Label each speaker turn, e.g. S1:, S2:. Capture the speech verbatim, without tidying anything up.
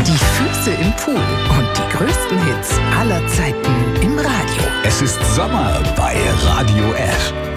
S1: Die Füße im Pool und die größten Hits aller Zeiten im Radio.
S2: Es ist Sommer bei Radio F.